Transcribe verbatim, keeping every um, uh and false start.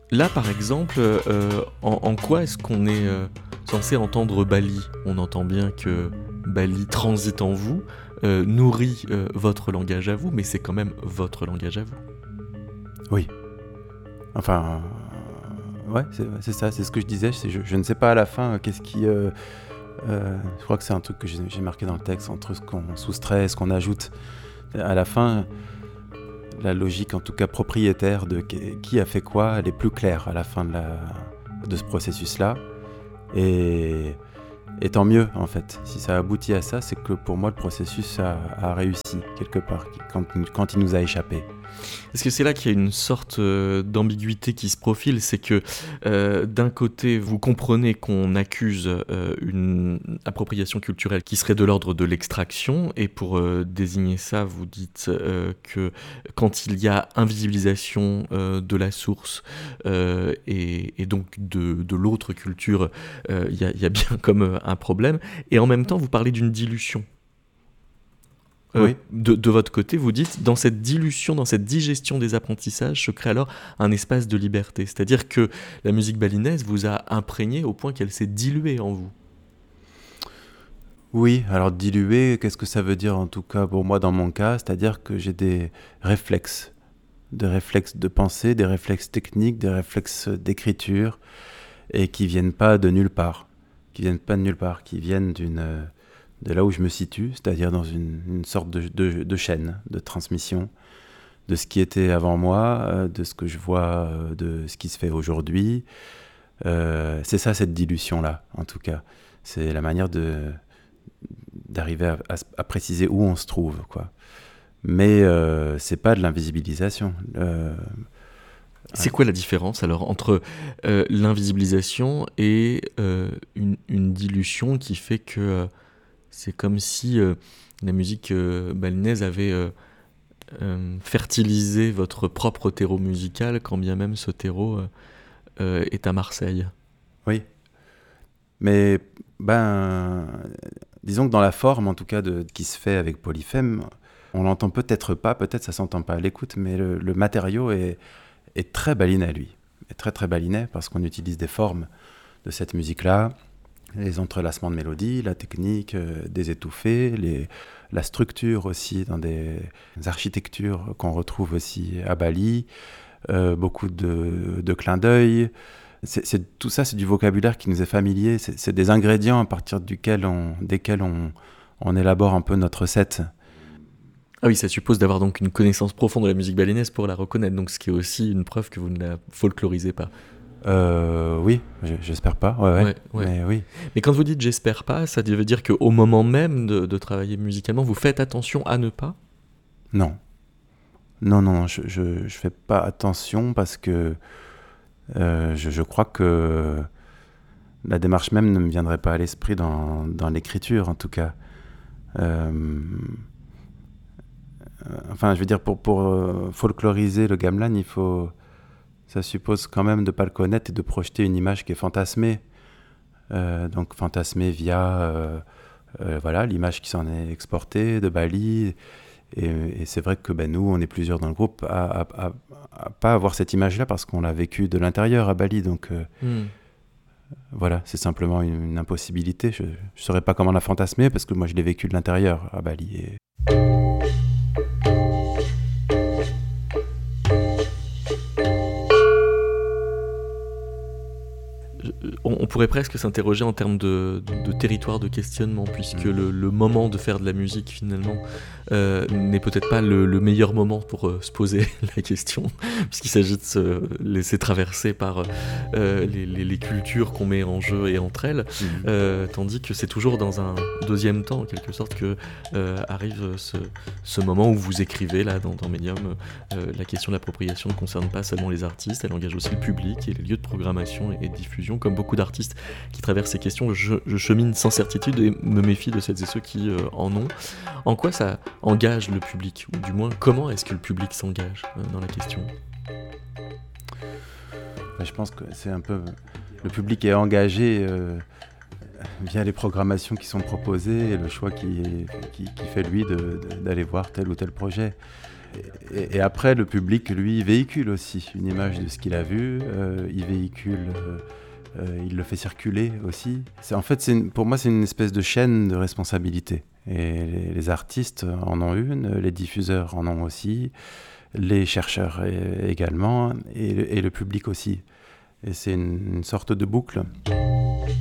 Là, par exemple, euh, en, en quoi est-ce qu'on est euh, censé entendre Bali? On entend bien que Bali transite en vous, euh, nourrit euh, votre langage à vous, mais c'est quand même votre langage à vous. Oui. Enfin, euh, ouais, c'est, c'est ça, c'est ce que je disais. C'est, je, je ne sais pas à la fin euh, qu'est-ce qui. Euh, euh, je crois que c'est un truc que j'ai, j'ai marqué dans le texte entre ce qu'on soustrait et ce qu'on ajoute. À la fin, la logique, en tout cas propriétaire de qui a fait quoi, elle est plus claire à la fin de, la, de ce processus-là. Et, et tant mieux, en fait. Si ça aboutit à ça, c'est que pour moi, le processus a, a réussi quelque part, quand, quand il nous a échappé. Est-ce que c'est là qu'il y a une sorte euh, d'ambiguïté qui se profile? C'est que euh, d'un côté, vous comprenez qu'on accuse euh, une appropriation culturelle qui serait de l'ordre de l'extraction, et pour euh, désigner ça, vous dites euh, que quand il y a invisibilisation euh, de la source euh, et, et donc de, de l'autre culture, euh, il y a, il y a bien comme un problème. Et en même temps, vous parlez d'une dilution. Euh, Oui. de, de votre côté, vous dites, dans cette dilution, dans cette digestion des apprentissages, se crée alors un espace de liberté. C'est-à-dire que la musique balinaise vous a imprégné au point qu'elle s'est diluée en vous. Oui, alors diluer, qu'est-ce que ça veut dire en tout cas pour moi dans mon cas? C'est-à-dire que j'ai des réflexes, des réflexes de pensée, des réflexes techniques, des réflexes d'écriture, et qui viennent pas de nulle part, qui viennent pas de nulle part, qui viennent d'une... de là où je me situe, c'est-à-dire dans une, une sorte de, de, de chaîne de transmission de ce qui était avant moi, de ce que je vois, de ce qui se fait aujourd'hui. Euh, c'est ça, cette dilution-là, en tout cas. C'est la manière de, d'arriver à, à, à préciser où on se trouve, quoi. Mais euh, c'est pas de l'invisibilisation. Euh, C'est quoi la différence alors entre euh, l'invisibilisation et euh, une, une dilution qui fait que euh, c'est comme si euh, la musique euh, balinaise avait euh, euh, fertilisé votre propre terreau musical, quand bien même ce terreau euh, euh, est à Marseille? Oui. Mais, ben, disons que dans la forme, en tout cas, de, qui se fait avec Polyphème, on l'entend peut-être pas, peut-être ça s'entend pas à l'écoute, mais le, le matériau est, est très balinais, lui. Est très, très balinais, parce qu'on utilise des formes de cette musique-là, les entrelacements de mélodies, la technique euh, des étouffés, les, la structure aussi dans des architectures qu'on retrouve aussi à Bali, euh, beaucoup de, de clins d'œil. C'est, c'est, tout ça, c'est du vocabulaire qui nous est familier, c'est, c'est des ingrédients à partir duquel on, desquels on, on élabore un peu notre recette. Ah oui, ça suppose d'avoir donc une connaissance profonde de la musique balinaise pour la reconnaître, donc ce qui est aussi une preuve que vous ne la folklorisez pas. Euh, oui, j'espère pas, ouais, ouais, ouais, ouais. Mais oui. Mais quand vous dites j'espère pas, ça veut dire qu'au moment même de, de travailler musicalement, vous faites attention à ne pas? Non. Non, non, je, je, je fais pas attention parce que euh, je, je crois que la démarche même ne me viendrait pas à l'esprit dans, dans l'écriture, en tout cas. Euh, enfin, je veux dire, pour, pour euh, folkloriser le gamelan, il faut... Ça suppose quand même de ne pas le connaître et de projeter une image qui est fantasmée. Euh, donc fantasmée via euh, euh, voilà, l'image qui s'en est exportée de Bali. Et, et c'est vrai que ben, nous, on est plusieurs dans le groupe à ne pas avoir cette image-là parce qu'on l'a vécu de l'intérieur à Bali. Donc euh, mm. voilà, c'est simplement une, une impossibilité. Je ne saurais pas comment la fantasmer parce que moi, je l'ai vécu de l'intérieur à Bali. Et... On pourrait presque s'interroger en termes de, de, de territoire de questionnement, puisque le, le moment de faire de la musique, finalement, euh, n'est peut-être pas le, le meilleur moment pour euh, se poser la question, puisqu'il s'agit de se laisser traverser par euh, les, les, les cultures qu'on met en jeu et entre elles, mmh. euh, tandis que c'est toujours dans un deuxième temps, en quelque sorte, que euh, arrive ce, ce moment où vous écrivez, là, dans, dans Medium, euh, la question de l'appropriation ne concerne pas seulement les artistes, elle engage aussi le public et les lieux de programmation et de diffusion, comme beaucoup d'artistes qui traversent ces questions, je, je chemine sans certitude et me méfie de celles et ceux qui euh, en ont. En quoi ça engage le public, ou du moins comment est-ce que le public s'engage euh, dans la question? Je pense que c'est un peu... Le public est engagé euh, via les programmations qui sont proposées et le choix qui, est, qui, qui fait lui de, de, d'aller voir tel ou tel projet. et, et après, le public, lui, véhicule aussi une image de ce qu'il a vu. Euh, il véhicule, euh, euh, il le fait circuler aussi. C'est, en fait, c'est une, pour moi, c'est une espèce de chaîne de responsabilité. Et les, les artistes en ont une, les diffuseurs en ont aussi, les chercheurs également, et le, et le public aussi. Et c'est une, une sorte de boucle.